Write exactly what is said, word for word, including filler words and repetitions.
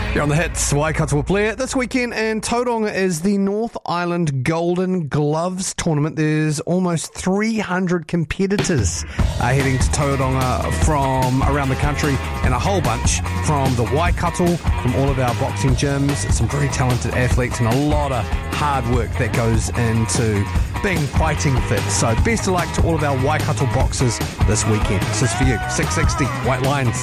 You're on the hits. Waikato will play it this weekend, and Tauranga is the North Island Golden Gloves Tournament. There's almost three hundred competitors uh, heading to Tauranga from around the country, and a whole bunch from the Waikato, from all of our boxing gyms, some very talented athletes, and a lot of hard work that goes into being fighting fit. So best of luck to all of our Waikato boxers this weekend. This is for you, six sixty White Lines.